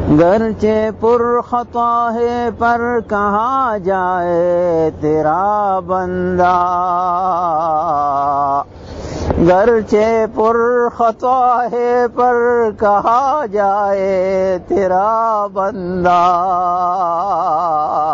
गरचे पुरखता है पर कहाँ जाए तेरा बंदा, गरचे पुरखता है पर कहाँ जाए तेरा बंदा।